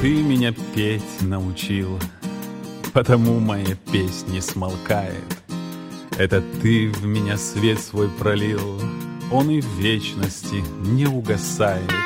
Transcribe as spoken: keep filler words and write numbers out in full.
ты меня петь научил, потому моя песнь не смолкает. Это ты в меня свет свой пролил, он и в вечности не угасает.